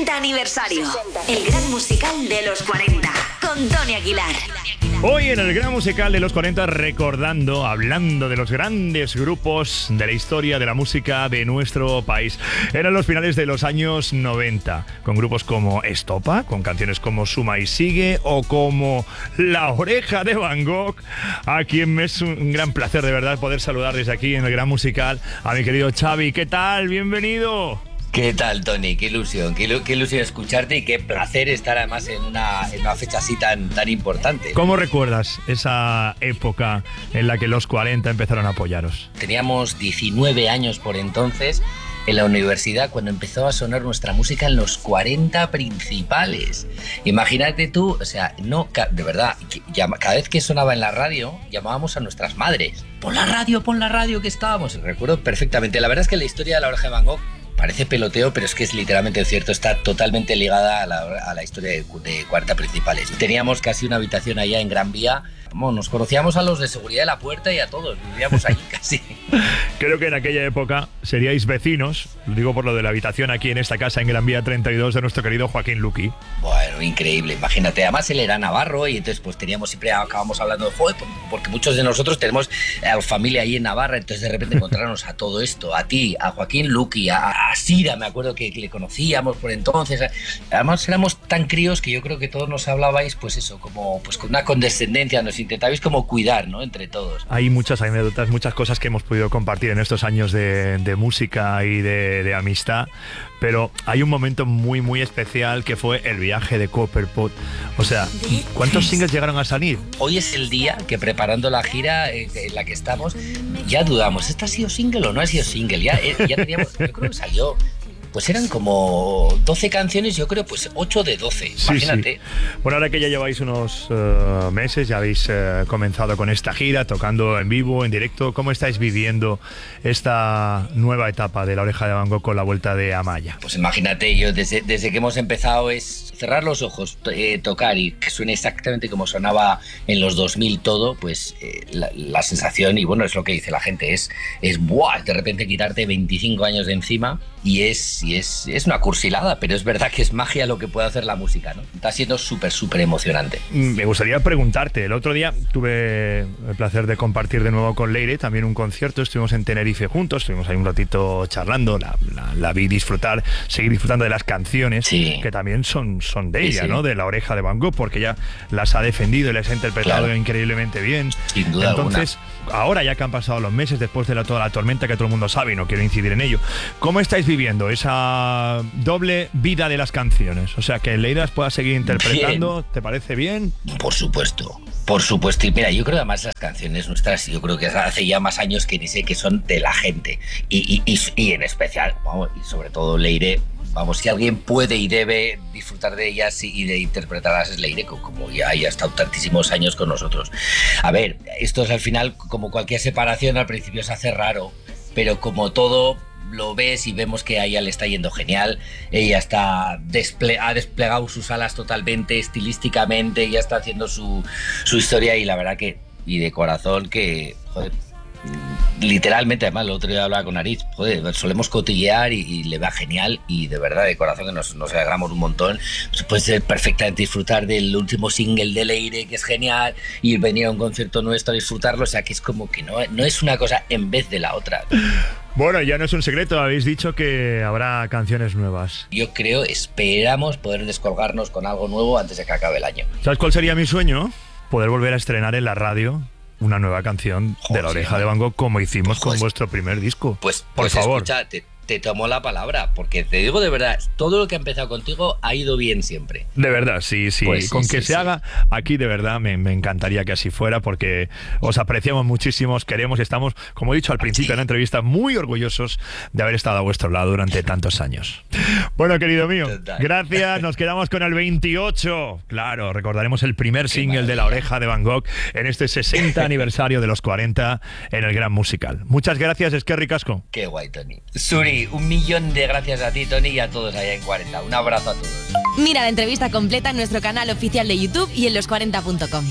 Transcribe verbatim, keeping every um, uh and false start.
sesenta aniversario. El gran musical de los cuarenta. Con Tony Aguilar. Hoy en el gran musical de los cuarenta, recordando, hablando de los grandes grupos de la historia de la música de nuestro país. Eran los finales de los años noventa, con grupos como Estopa, con canciones como Suma y Sigue o como La Oreja de Van Gogh, a quien me es un gran placer de verdad poder saludar desde aquí en el gran musical a mi querido Xavi. ¿Qué tal? Bienvenido. ¿Qué tal, Tony? Qué ilusión, qué, ilu- qué ilusión escucharte y qué placer estar además en una, en una fecha así tan, tan importante. ¿Cómo recuerdas esa época en la que los cuarenta empezaron a apoyaros? Teníamos diecinueve años por entonces en la universidad cuando empezó a sonar nuestra música en los cuarenta principales. Imagínate tú, o sea, no, de verdad, cada vez que sonaba en la radio llamábamos a nuestras madres. Pon la radio, pon la radio que estábamos. Recuerdo perfectamente. La verdad es que la historia de La Oreja de Van Gogh parece peloteo, pero es que es literalmente cierto, está totalmente ligada a la, a la historia de, de cuarenta principales. Teníamos casi una habitación allá en Gran Vía. Bueno, nos conocíamos a los de seguridad de la puerta y a todos, vivíamos allí casi. Creo que en aquella época seríais vecinos, lo digo por lo de la habitación aquí en esta casa en Gran Vía treinta y dos de nuestro querido Joaquín Luqui. Bueno, increíble, imagínate, además él era navarro y entonces pues teníamos, siempre acabamos hablando de joder, porque muchos de nosotros tenemos a familia ahí en Navarra, entonces de repente encontrarnos a todo esto, a ti, a Joaquín Luqui, a, a Sira, me acuerdo que, que le conocíamos por entonces, además éramos tan críos que yo creo que todos nos hablabais pues eso, como pues con una condescendencia, nos intentabais como cuidar, ¿no? Entre todos. Hay muchas anécdotas, muchas cosas que hemos podido compartir en estos años de, de música y de, de amistad, pero hay un momento muy muy especial que fue el viaje de Copperpot. O sea, ¿cuántos singles llegaron a salir? Hoy es el día que preparando la gira en la que estamos, ya dudamos, ¿esta ha sido single o no ha sido single? Ya, ya teníamos, yo creo que salió... Pues eran como doce canciones, yo creo, pues ocho de doce, sí, imagínate. Sí. Bueno, ahora que ya lleváis unos uh, meses, ya habéis uh, comenzado con esta gira, tocando en vivo, en directo, ¿cómo estáis viviendo esta nueva etapa de La Oreja de Van Gogh con la vuelta de Amaya? Pues imagínate, yo desde, desde que hemos empezado es cerrar los ojos, eh, tocar y que suene exactamente como sonaba en los dos mil todo, pues eh, la, la sensación, y bueno, es lo que dice la gente, es, es ¡buah! De repente quitarte veinticinco años de encima y es... Y es, es una cursilada, pero es verdad que es magia lo que puede hacer la música, ¿no? Está siendo súper, súper emocionante. Me gustaría preguntarte, el otro día tuve el placer de compartir de nuevo con Leire también un concierto, estuvimos en Tenerife juntos, estuvimos ahí un ratito charlando, la, la, la vi disfrutar, seguir disfrutando de las canciones, sí, que también son, son de ella, sí, sí. ¿no? De La Oreja de Van Gogh, porque ella las ha defendido y las ha interpretado claro. increíblemente bien. Sin duda Entonces, alguna. Ahora ya que han pasado los meses, después de la, toda la tormenta que todo el mundo sabe y no quiero incidir en ello, ¿cómo estáis viviendo esa doble vida de las canciones? O sea, que Leire las pueda seguir interpretando, bien. ¿Te parece bien? Por supuesto, por supuesto. Y mira, yo creo además las canciones nuestras, yo creo que hace ya más años que ni sé que son de la gente. Y, y, y, y en especial, vamos, y sobre todo Leire, vamos, si alguien puede y debe disfrutar de ellas y de interpretarlas es Leire, como ya haya estado tantísimos años con nosotros. A ver, esto es al final, como cualquier separación, al principio se hace raro, pero como todo... lo ves y vemos que a ella le está yendo genial, ella está desple- ha desplegado sus alas totalmente estilísticamente, ya está haciendo su, su historia y la verdad que, y de corazón que, joder, literalmente, además el otro día hablaba con Aritz, joder, solemos cotillear y, y le va genial y de verdad de corazón que nos, nos alegramos un montón. Pues puede ser perfectamente disfrutar del último single de Leire, que es genial, y venir a un concierto nuestro a disfrutarlo, o sea que es como que no, no es una cosa en vez de la otra. Bueno, ya no es un secreto, habéis dicho que habrá canciones nuevas. Yo creo, esperamos poder descolgarnos con algo nuevo antes de que acabe el año. ¿Sabes cuál sería mi sueño? Poder volver a estrenar en la radio una nueva canción Joder, de La Oreja sí, de Van Gogh, como hicimos pues, con vuestro primer disco. Pues, por pues favor. Escucha, te, te tomo la palabra, porque te digo de verdad, todo lo que ha empezado contigo ha ido bien siempre. De verdad, sí, sí. Pues sí con sí, que sí, se sí. haga aquí, de verdad, me, me encantaría que así fuera, porque os apreciamos muchísimo, os queremos, estamos, como he dicho al principio sí. de la entrevista, muy orgullosos de haber estado a vuestro lado durante tantos años. Bueno, querido mío, Total. gracias. Nos quedamos con el veintiocho. Claro, recordaremos el primer single de La Oreja de Van Gogh en este sesenta aniversario de los cuarenta en el Gran Musical. Muchas gracias, es que ricasco. Qué guay, Tony. Suri, un millón de gracias a ti, Tony, y a todos allá en cuarenta. Un abrazo a todos. Mira la entrevista completa en nuestro canal oficial de YouTube y en los cuarenta punto com.